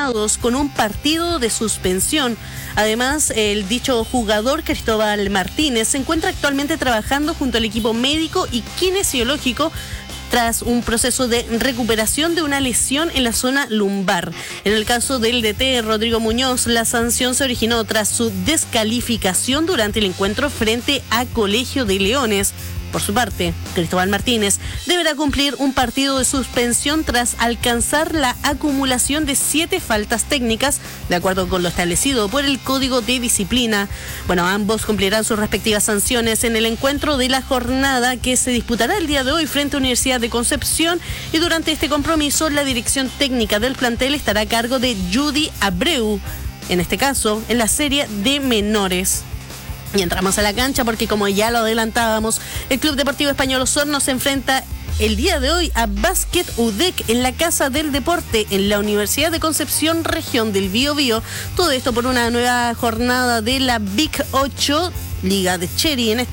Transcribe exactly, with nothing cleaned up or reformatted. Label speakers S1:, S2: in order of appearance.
S1: sancionados con un partido de suspensión. Además, el dicho jugador, Cristóbal Martínez, se encuentra actualmente trabajando junto al equipo médico y kinesiológico tras un proceso de recuperación de una lesión en la zona lumbar. En el caso del D T Rodrigo Muñoz, la sanción se originó tras su descalificación durante el encuentro frente a Colegio de Leones. Por su parte, Cristóbal Martínez deberá cumplir un partido de suspensión tras alcanzar la acumulación de siete faltas técnicas, de acuerdo con lo establecido por el Código de Disciplina. Bueno, ambos cumplirán sus respectivas sanciones en el encuentro de la jornada que se disputará el día de hoy frente a Universidad de Concepción, y durante este compromiso la dirección técnica del plantel estará a cargo de Judy Abreu, en este caso en la serie de menores. Y entramos a la cancha porque, como ya lo adelantábamos, el Club Deportivo Español Osorno se enfrenta el día de hoy a Básquet U D E C en la Casa del Deporte en la Universidad de Concepción, región del Biobío. Todo esto por una nueva jornada de la Big ocho, Liga de Cherry en este